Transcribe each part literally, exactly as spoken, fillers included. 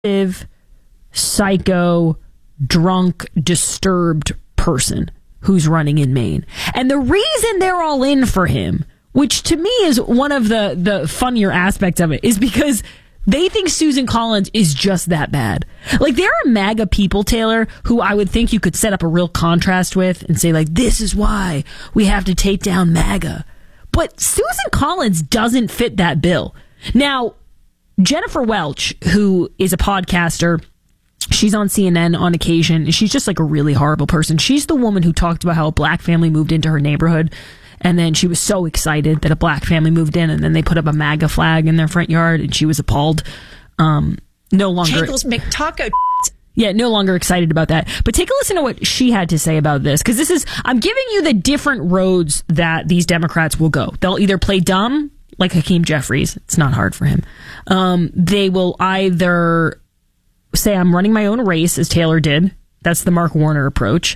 psycho, drunk, disturbed person who's running in Maine. And the reason they're all in for him, which to me is one of the, the funnier aspects of it, is because they think Susan Collins is just that bad. Like, there are MAGA people, Taylor, who I would think you could set up a real contrast with and say, like, this is why we have to take down MAGA. But Susan Collins doesn't fit that bill. Now, Jennifer Welch, who is a podcaster, she's on C N N on occasion, and she's just like a really horrible person. She's the woman who talked about how a black family moved into her neighborhood, and then she was so excited that a black family moved in, and then they put up a MAGA flag in their front yard, and she was appalled. Um, no longer... Jangles McTaco. Yeah, no longer excited about that. But take a listen to what she had to say about this, because this is... I'm giving you the different roads that these Democrats will go. They'll either play dumb, like Hakeem Jeffries. It's not hard for him. Um, they will either say, I'm running my own race, as Taylor did. That's the Mark Warner approach.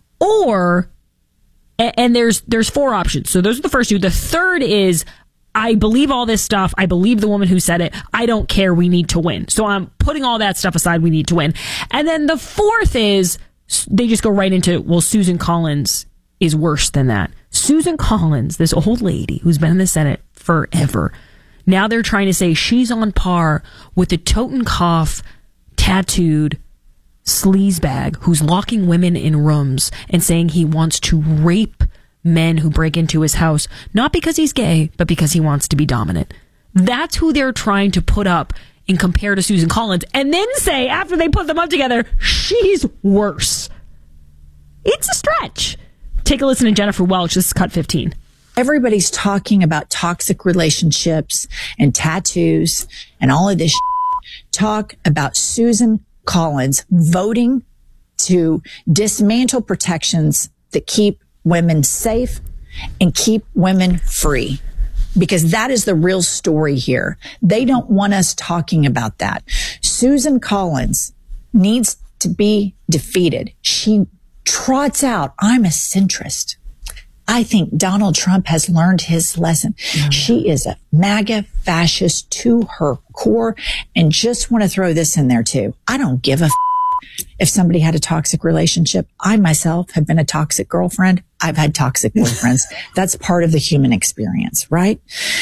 Or, and there's there's four options. So those are the first two. The third is, I believe all this stuff. I believe the woman who said it. I don't care. We need to win. So I'm putting all that stuff aside. We need to win. And then the fourth is, they just go right into, well, Susan Collins is worse than that. Susan Collins, this old lady who's been in the Senate forever. Now they're trying to say she's on par with the Totenkopf tattooed sleazebag who's locking women in rooms and saying he wants to rape men who break into his house, not because he's gay, but because he wants to be dominant. That's who they're trying to put up and compare to Susan Collins, and then say, after they put them up together, she's worse. It's a stretch. Take a listen to Jennifer Welch. This is Cut fifteen. Everybody's talking about toxic relationships and tattoos and all of this shit. Talk about Susan Collins voting to dismantle protections that keep women safe and keep women free. Because that is the real story here. They don't want us talking about that. Susan Collins needs to be defeated. She trots out, I'm a centrist. I think Donald Trump has learned his lesson. Mm-hmm. She is a MAGA fascist to her core. And just want to throw this in there too. I don't give a f- if somebody had a toxic relationship. I myself have been a toxic girlfriend. I've had toxic boyfriends. That's part of the human experience, right?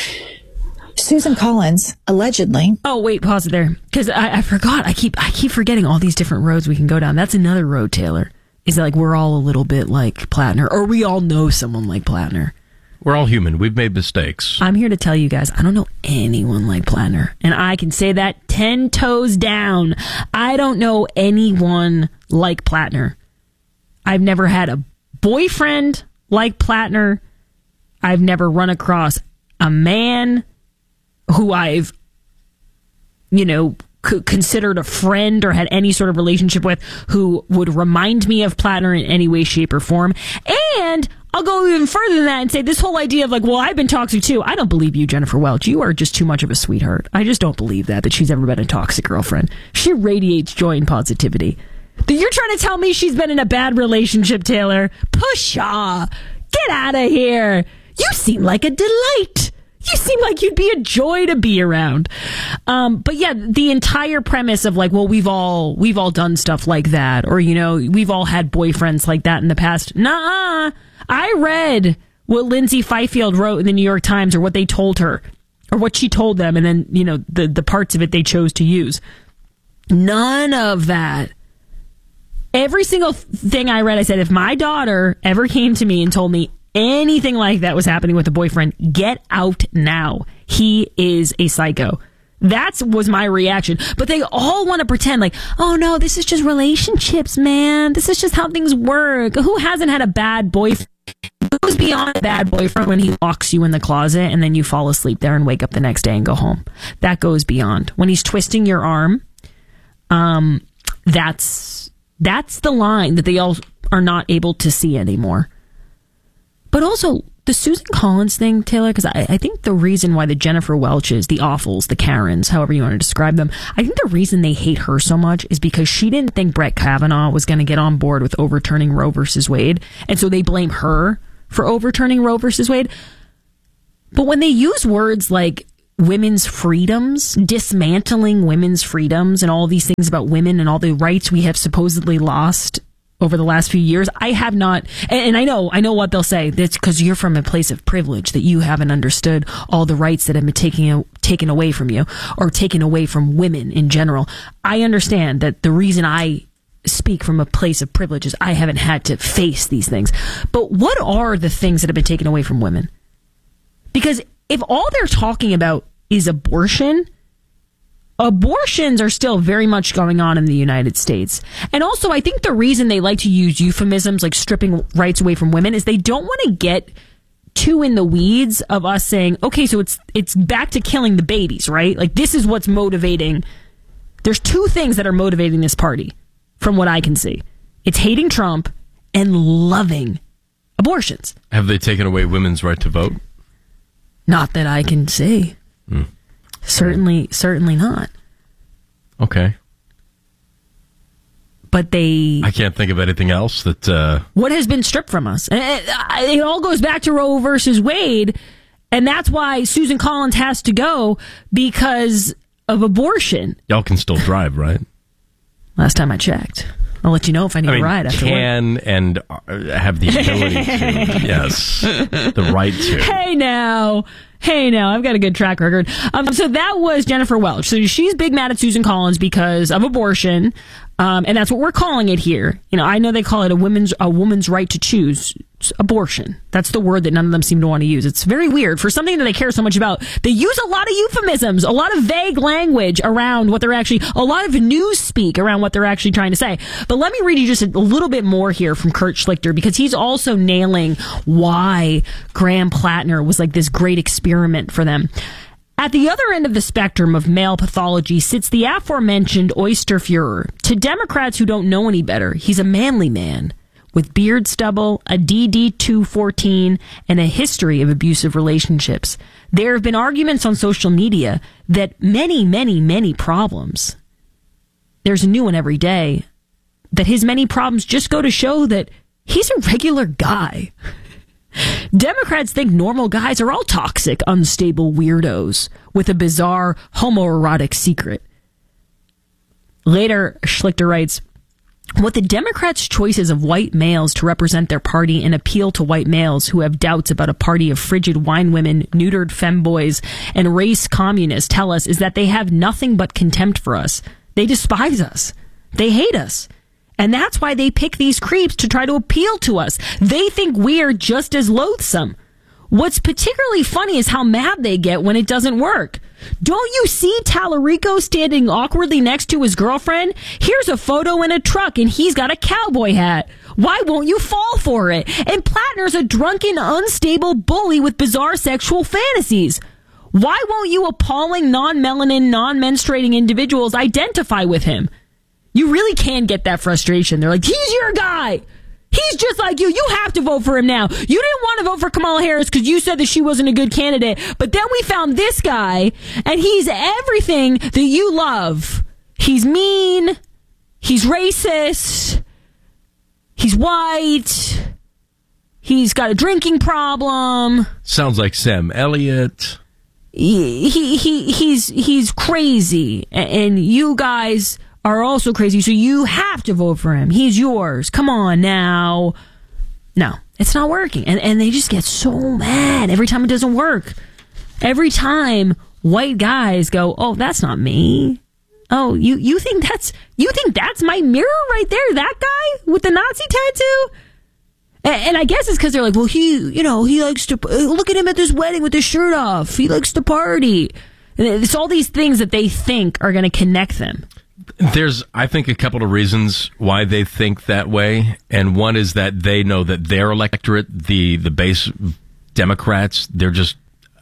Susan Collins, allegedly. Oh, wait, pause it there. Because I, I forgot. I keep I keep forgetting all these different roads we can go down. That's another road, Taylor. Is like we're all a little bit like Plattner, or we all know someone like Plattner. We're all human. We've made mistakes. I'm here to tell you guys, I don't know anyone like Plattner. And I can say that ten toes down. I don't know anyone like Plattner. I've never had a boyfriend like Plattner. I've never run across a man who I've, you know, considered a friend or had any sort of relationship with who would remind me of Plattner in any way, shape, or form. And I'll go even further than that and say this whole idea of like, well, I've been toxic too. I don't believe you, Jennifer Welch. You are just too much of a sweetheart. I just don't believe that, that she's ever been a toxic girlfriend. She radiates joy and positivity. You're trying to tell me she's been in a bad relationship, Taylor? Pshaw! Get out of here. You seem like a delight. You seem like you'd be a joy to be around. Um, but yeah, the entire premise of like, well, we've all, we've all done stuff like that. Or, you know, we've all had boyfriends like that in the past. Nuh-uh. I read what Lindsay Fifield wrote in the New York Times, or what they told her, or what she told them. And then, you know, the, the parts of it they chose to use. None of that. Every single thing I read, I said, if my daughter ever came to me and told me anything like that was happening with a boyfriend, get out now. He is a psycho. That was my reaction. But they all want to pretend like, oh no, this is just relationships, man. This is just how things work. Who hasn't had a bad boyfriend? Who's beyond a bad boyfriend when he locks you in the closet and then you fall asleep there and wake up the next day and go home? That goes beyond. When he's twisting your arm, um, that's that's the line that they all are not able to see anymore. But also, the Susan Collins thing, Taylor, because I, I think the reason why the Jennifer Welches, the Awfuls, the Karens, however you want to describe them, I think the reason they hate her so much is because she didn't think Brett Kavanaugh was going to get on board with overturning Roe versus Wade. And so they blame her for overturning Roe versus Wade. But when they use words like women's freedoms, dismantling women's freedoms and all these things about women and all the rights we have supposedly lost over the last few years. I have not, and, and I know, I know what they'll say. That's because you're from a place of privilege, that you haven't understood all the rights that have been taken, taken away from you, or taken away from women in general. I understand that the reason I speak from a place of privilege is I haven't had to face these things. But what are the things that have been taken away from women? Because if all they're talking about is abortion, abortions are still very much going on in the United States. And also, I think the reason they like to use euphemisms like stripping rights away from women is they don't want to get too in the weeds of us saying, okay, so it's it's back to killing the babies, right? Like, this is what's motivating. There's two things that are motivating this party, from what I can see. It's hating Trump and loving abortions. Have they taken away women's right to vote? Not that I can see. Mm. Certainly, certainly not. Okay. But they... I can't think of anything else that... Uh... What has been stripped from us? And it, it all goes back to Roe versus Wade, and that's why Susan Collins has to go, because of abortion. Y'all can still drive, right? Last time I checked. I'll let you know if I need I mean, a ride after can work. and have the ability to. Yes. The right to. Hey now. Hey now. I've got a good track record. Um, so that was Jennifer Welch. So she's big mad at Susan Collins because of abortion. Um, and that's what we're calling it here. You know, I know they call it a woman's a woman's right to choose. It's abortion. That's the word that none of them seem to want to use. It's very weird. For something that they care so much about, they use a lot of euphemisms, a lot of vague language around what they're actually, a lot of news speak around what they're actually trying to say. But let me read you just a little bit more here from Kurt Schlichter, because he's also nailing why Graham Plattner was like this great experiment for them. At the other end of the spectrum of male pathology sits the aforementioned oyster Fuhrer. To Democrats who don't know any better, he's a manly man with beard stubble, a D D two fourteen, and a history of abusive relationships. There have been arguments on social media that many, many, many problems, there's a new one every day, that his many problems just go to show that he's a regular guy. Democrats think normal guys are all toxic, unstable weirdos with a bizarre homoerotic secret. Later, Schlichter writes, what the Democrats' choices of white males to represent their party and appeal to white males who have doubts about a party of frigid wine women, neutered femboys, and race communists tell us is that they have nothing but contempt for us. They despise us. They hate us. And that's why they pick these creeps to try to appeal to us. They think we're just as loathsome. What's particularly funny is how mad they get when it doesn't work. Don't you see Tallarico standing awkwardly next to his girlfriend? Here's a photo in a truck and he's got a cowboy hat. Why won't you fall for it? And Plattner's a drunken, unstable bully with bizarre sexual fantasies. Why won't you appalling non-melanin, non-menstruating individuals identify with him? You really can get that frustration. They're like, he's your guy. He's just like you. You have to vote for him now. You didn't want to vote for Kamala Harris because you said that she wasn't a good candidate. But then we found this guy, and he's everything that you love. He's mean. He's racist. He's white. He's got a drinking problem. Sounds like Sam Elliott. He, he, he he's, he's crazy. And you guys are also crazy, so you have to vote for him. He's yours. Come on now. No, it's not working. And and they just get so mad every time it doesn't work. Every time white guys go, oh, that's not me. Oh, you, you think that's you think that's my mirror right there? That guy with the Nazi tattoo? And, and I guess it's because they're like, well, he, you know, he likes to, look at him at this wedding with his shirt off. He likes to party. And it's all these things that they think are going to connect them. There's, I think, a couple of reasons why they think that way. And one is that they know that their electorate, the, the base Democrats, they're just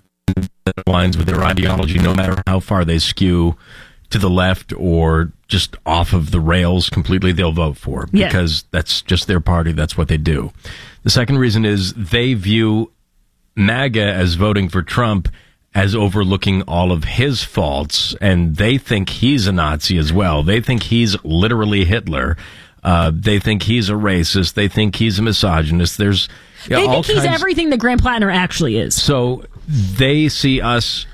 lines with their ideology, no matter how far they skew to the left or just off of the rails completely, they'll vote for. Yeah. Because that's just their party. That's what they do. The second reason is they view MAGA as voting for Trump as overlooking all of his faults, and they think he's a Nazi as well. They think he's literally Hitler. Uh, they think he's a racist. They think he's a misogynist. There's you know, they all think he's kinds. Everything that Graham Plattner actually is. So they see us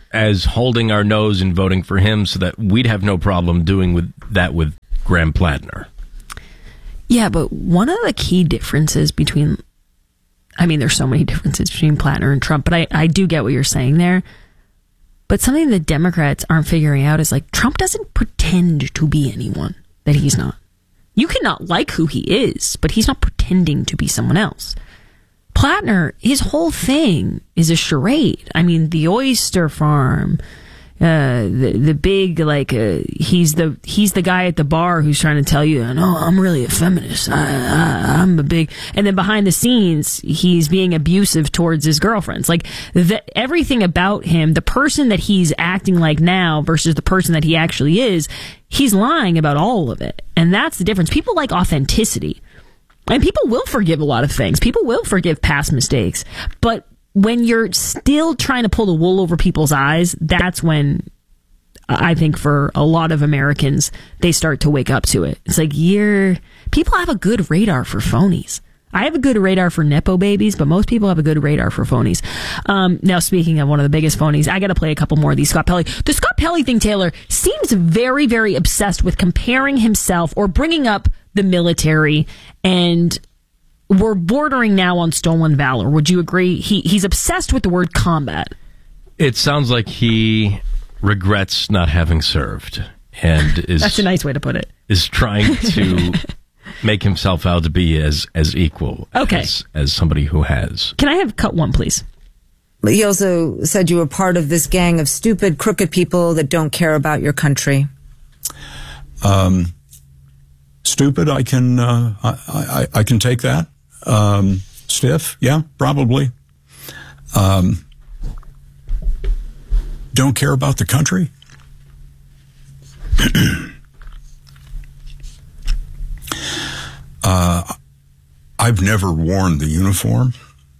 as holding our nose and voting for him so that we'd have no problem doing with that with Graham Plattner. Yeah, but one of the key differences between, I mean, there's so many differences between Plattner and Trump, but I, I do get what you're saying there. But something the Democrats aren't figuring out is like Trump doesn't pretend to be anyone that he's not. You cannot like who he is, but he's not pretending to be someone else. Plattner, his whole thing is a charade. I mean, the oyster farm, uh, the the big like uh, he's the he's the guy at the bar who's trying to tell you, no, I'm really a feminist. I, I, I'm a big, and then behind the scenes, he's being abusive towards his girlfriends. Like the, everything about him, the person that he's acting like now versus the person that he actually is, he's lying about all of it, and that's the difference. People like authenticity. And people will forgive a lot of things. People will forgive past mistakes. But when you're still trying to pull the wool over people's eyes, that's when I think for a lot of Americans, they start to wake up to it. It's like, you're, people have a good radar for phonies. I have a good radar for Nepo babies, but most people have a good radar for phonies. Um, now, speaking of one of the biggest phonies, I got to play a couple more of these. Scott Pelley. The Scott Pelley thing, Taylor, seems very, very obsessed with comparing himself or bringing up the military, and we're bordering now on stolen valor. Would you agree? He he's obsessed with the word combat. It sounds like he regrets not having served, and is that's a nice way to put it. Is trying to make himself out to be as as equal okay. as as somebody who has. Can I have cut one, please? He also said you were part of this gang of stupid, crooked people that don't care about your country. Um. Stupid, I can uh, I, I, I can take that. Um, stiff, yeah, probably. Um, don't care about the country. uh, I've never worn the uniform,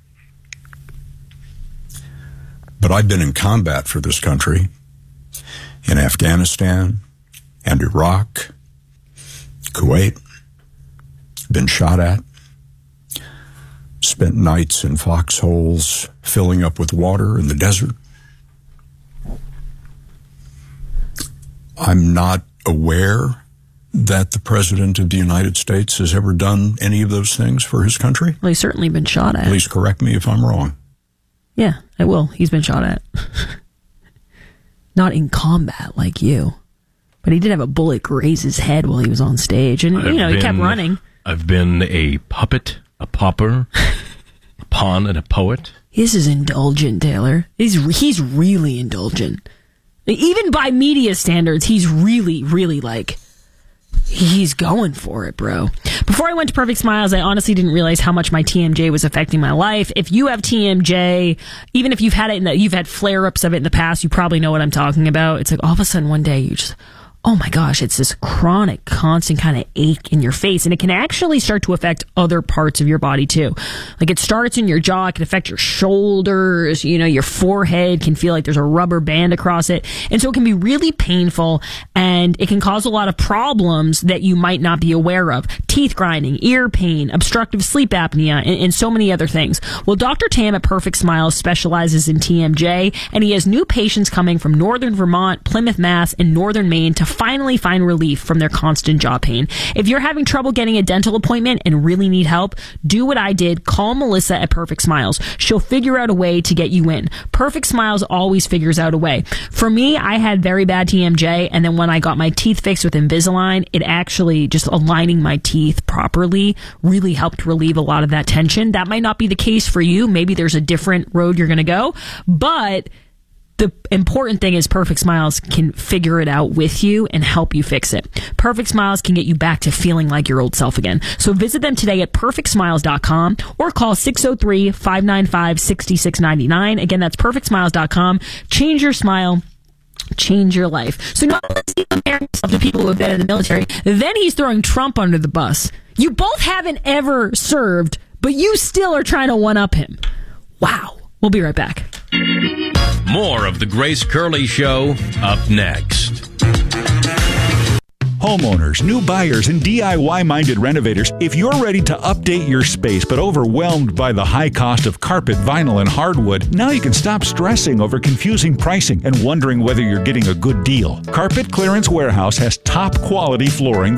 but I've been in combat for this country in Afghanistan and Iraq. Kuwait, been shot at, spent nights in foxholes filling up with water in the desert. I'm not aware that the President of the United States has ever done any of those things for his country. Well, he's certainly been shot at. Please correct me if I'm wrong. Yeah, I will. He's been shot at. Not in combat like you. But he did have a bullet graze his head while he was on stage. And, you know, I've he kept been, running. I've been a puppet, a pauper, a pawn, and a poet. This is indulgent, Taylor. He's, he's really indulgent. Even by media standards, he's really, really like, he's going for it, bro. Before I went to Perfect Smiles, I honestly didn't realize how much my T M J was affecting my life. If you have T M J, even if you've had it in the, you've had flare-ups of it in the past, you probably know what I'm talking about. It's like all of a sudden one day you just, oh my gosh, it's this chronic, constant kind of ache in your face. And it can actually start to affect other parts of your body too. Like it starts in your jaw, it can affect your shoulders, you know, your forehead can feel like there's a rubber band across it. And so it can be really painful, and it can cause a lot of problems that you might not be aware of. Teeth grinding, ear pain, obstructive sleep apnea, and, and so many other things. Well, Doctor Tam at Perfect Smiles specializes in T M J, and he has new patients coming from Northern Vermont, Plymouth, Mass, and Northern Maine to finally find relief from their constant jaw pain. If you're having trouble getting a dental appointment and really need help, do what I did. Call Melissa at Perfect Smiles. She'll figure out a way to get you in. Perfect Smiles always figures out a way. For me, I had very bad T M J, and then when I got my teeth fixed with Invisalign, it actually just aligning my teeth properly really helped relieve a lot of that tension. That might not be the case for you. Maybe there's a different road you're going to go, but the important thing is Perfect Smiles can figure it out with you and help you fix it. Perfect Smiles can get you back to feeling like your old self again. So visit them today at perfect smiles dot com or call six oh three, five nine five, six six nine nine. Again, that's perfect smiles dot com. Change your smile. Change your life. So not only is he comparing himself to people who have been in the military, then he's throwing Trump under the bus. You both haven't ever served, but you still are trying to one-up him. Wow. We'll be right back. More of the Grace Curley Show up next. Homeowners, new buyers, and D I Y-minded renovators, if you're ready to update your space but overwhelmed by the high cost of carpet, vinyl, and hardwood, now you can stop stressing over confusing pricing and wondering whether you're getting a good deal. Carpet Clearance Warehouse has top-quality flooring